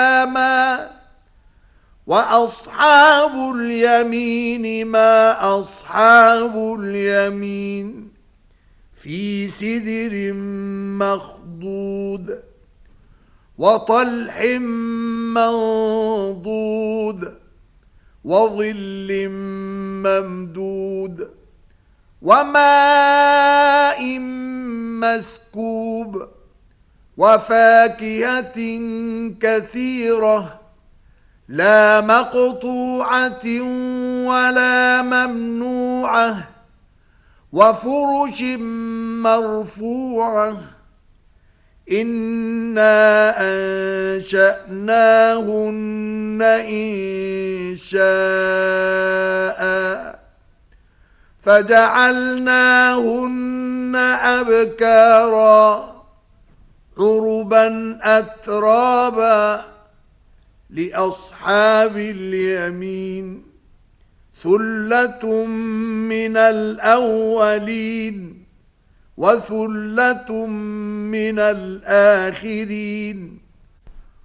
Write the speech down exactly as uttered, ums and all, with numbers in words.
وأصحاب اليمين ما أصحاب اليمين في سدر مخضود وطلح منضود وظل ممدود وماء مسكوب وفاكهة كثيرة لا مقطوعة ولا ممنوعة وفرش مرفوعة إنا أنشأناهن إنشاء فجعلناهن أبكارا عربا أترابا لأصحاب اليمين ثلة من الأولين وثلة من الآخرين